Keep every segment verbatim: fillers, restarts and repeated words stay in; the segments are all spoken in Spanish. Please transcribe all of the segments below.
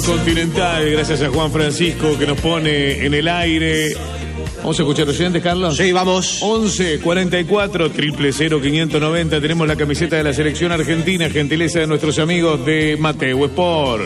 Continental, gracias a Juan Francisco que nos pone en el aire. ¿Vamos a escuchar los oyentes, Carlos? Sí, vamos. once cuarenta y cuatro, triple cero, quinientos noventa. Tenemos la camiseta de la selección argentina, gentileza de nuestros amigos de Mateo Sport.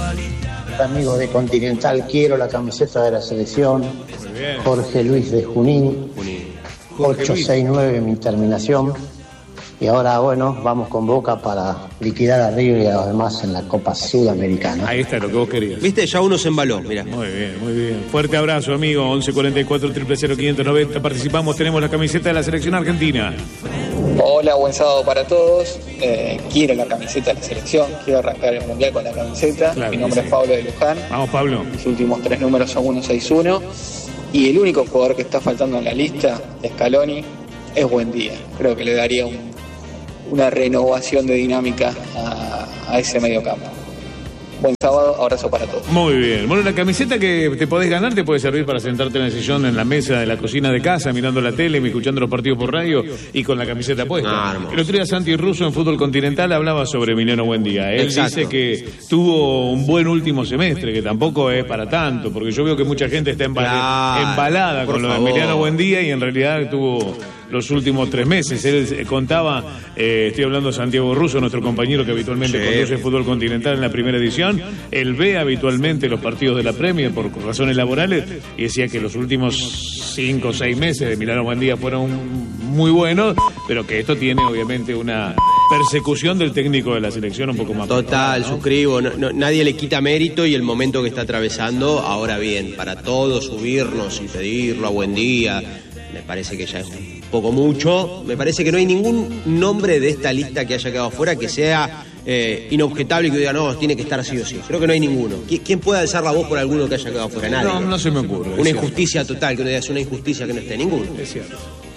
Amigos de Continental, quiero la camiseta de la selección. Jorge Luis de Junín. Junín. ocho sesenta y nueve mi terminación. Y ahora, bueno, vamos con Boca para liquidar a River y a los demás en la Copa Sudamericana. Ahí está lo que vos querías. Viste, ya uno se embaló, mira. Muy bien, muy bien. Fuerte abrazo, amigo. once cuarenta y cuatro, triple cero, quinientos noventa. Participamos, tenemos la camiseta de la selección argentina. Hola, buen sábado para todos. Eh, quiero la camiseta de la selección, quiero arrancar el mundial con la camiseta. Claro, mi nombre sí. es Pablo de Luján. Vamos, Pablo. Mis últimos tres números son uno seis uno. Y el único jugador que está faltando en la lista, Scaloni, es Buendía. Creo que le daría un una renovación de dinámica a, a ese mediocampo. Buen sábado, abrazo para todos. Muy bien. Bueno, la camiseta que te podés ganar te puede servir para sentarte en el sillón, en la mesa de la cocina de casa, mirando la tele, escuchando los partidos por radio y con la camiseta puesta. Ah, el otro día Santi Russo en Fútbol Continental hablaba sobre Emiliano Buendía. Él Exacto. dice que tuvo un buen último semestre, que tampoco es para tanto, porque yo veo que mucha gente está embal- claro, embalada con lo de Emiliano Buendía y en realidad tuvo los últimos tres meses. Él contaba, eh, estoy hablando de Santiago Russo, nuestro compañero que habitualmente sí. conduce Fútbol Continental en la primera edición. Él ve habitualmente los partidos de la Premier por razones laborales y decía que los últimos cinco o seis meses de Emiliano Buendía fueron muy buenos, pero que esto tiene obviamente una persecución del técnico de la selección un poco más. Total, ¿no? suscribo. No, no, nadie le quita mérito y el momento que está atravesando. Ahora bien, para todos subirnos y pedirlo a Buendía, me parece que ya es un poco mucho. Me parece que no hay ningún nombre de esta lista que haya quedado fuera que sea eh, inobjetable y que diga, no, tiene que estar así o sí. Creo que no hay ninguno. ¿Quién puede alzar la voz por alguno que haya quedado fuera? Nadie. No, no se me ocurre. Una injusticia total, que uno diga, es una injusticia que no esté ninguno. Es cierto.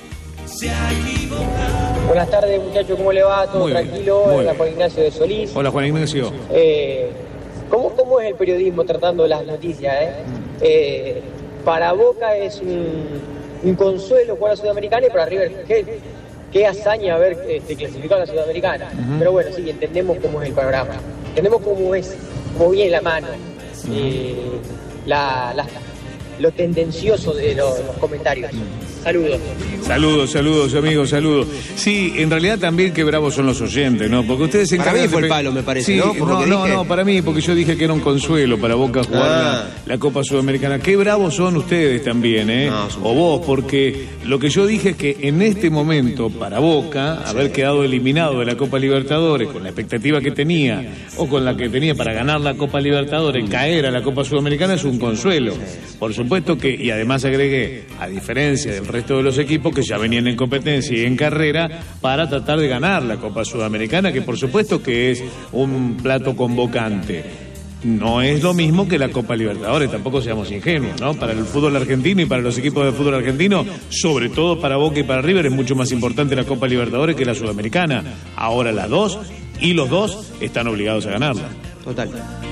Buenas tardes, muchachos, ¿cómo le va? ¿Todo muy tranquilo? Bien, Hola, Juan Ignacio de Solís. Hola, Juan Ignacio. Eh, ¿cómo, ¿Cómo es el periodismo tratando las noticias? Eh? Mm. Eh, para Boca es un, un consuelo jugar a Sudamericana y para River, ¿qué, qué hazaña haber este, clasificado a la Sudamericana? Uh-huh. Pero bueno, sí, entendemos cómo es el panorama. Entendemos cómo es, cómo viene la mano. Uh-huh. eh, la, la, lo tendencioso de los, los comentarios. Saludos. Saludos, saludos, amigos, saludos. Sí, en realidad también qué bravos son los oyentes, ¿no? Porque ustedes se encargan... Para mí fue el palo, me parece, sí, ¿no? No, no, no, para mí, porque yo dije que era un consuelo para Boca jugar ah. la, la Copa Sudamericana. Qué bravos son ustedes también, ¿eh? No, o vos, porque lo que yo dije es que en este momento, para Boca, sí. haber quedado eliminado de la Copa Libertadores, con la expectativa que tenía, o con la que tenía para ganar la Copa Libertadores, caer a la Copa Sudamericana es un consuelo. Por supuesto que, y además agregué, a diferencia del resto de los equipos que ya venían en competencia y en carrera para tratar de ganar la Copa Sudamericana, que por supuesto que es un plato convocante. No es lo mismo que la Copa Libertadores, tampoco seamos ingenuos, ¿no? Para el fútbol argentino y para los equipos de fútbol argentino, sobre todo para Boca y para River, es mucho más importante la Copa Libertadores que la Sudamericana. Ahora las dos, y los dos están obligados a ganarla. Total.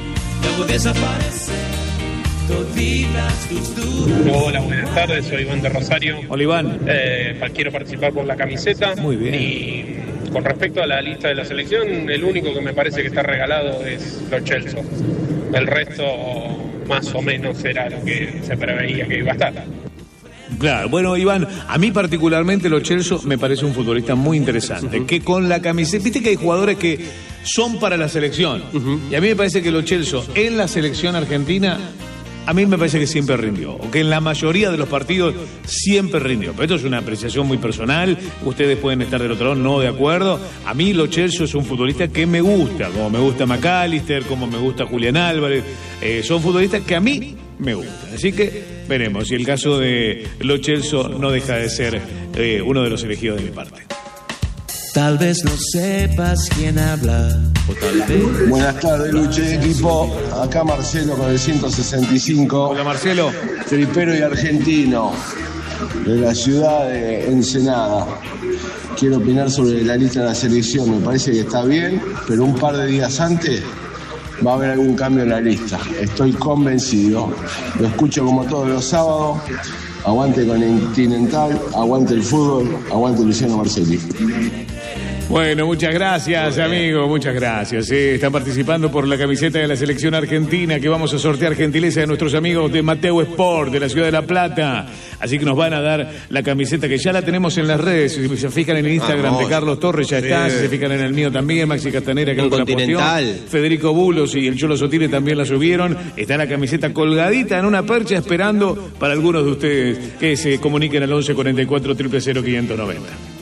Hola, buenas tardes, soy Iván de Rosario. Hola, Iván. Eh, quiero participar por la camiseta. Muy bien. Y con respecto a la lista de la selección, el único que me parece que está regalado es Lo Celso. El resto, más o menos, era lo que se preveía que iba a estar. Claro, bueno, Iván, a mí particularmente Lo Celso me parece un futbolista muy interesante, uh-huh. que con la camiseta, viste que hay jugadores que son para la selección, uh-huh. y a mí me parece que Lo Celso en la selección argentina, a mí me parece que siempre rindió, o que en la mayoría de los partidos siempre rindió. Pero esto es una apreciación muy personal, ustedes pueden estar del otro lado no de acuerdo. A mí Lo Celso es un futbolista que me gusta, como me gusta McAllister, como me gusta Julián Álvarez, eh, son futbolistas que a mí me gustan. Así que veremos si el caso de Lo Celso no deja de ser eh, uno de los elegidos de mi parte. Tal vez no sepas quién habla, o tal vez... Buenas tardes, Luche, equipo. Acá Marcelo con el ciento sesenta y cinco. Hola, Marcelo. Tripero y argentino, de la ciudad de Ensenada. Quiero opinar sobre la lista de la selección. Me parece que está bien, pero un par de días antes va a haber algún cambio en la lista. Estoy convencido. Lo escucho como todos los sábados. Aguante Continental, aguante el fútbol, aguante Luciano Marcelli. Bueno, muchas gracias, amigo, muchas gracias. Eh, están participando por la camiseta de la selección argentina que vamos a sortear, gentileza de nuestros amigos de Mateo Sport, de la ciudad de La Plata. Así que nos van a dar la camiseta que ya la tenemos en las redes. Si se fijan en el Instagram de Carlos Torres, ya está. Si se fijan en el mío también, Maxi Castanera, que Un es la Continental. posteó. Federico Bulos y el Cholo Sotile también la subieron. Está la camiseta colgadita en una percha esperando para algunos de ustedes que se comuniquen al once cuarenta y cuatro, cero cero, quinientos noventa.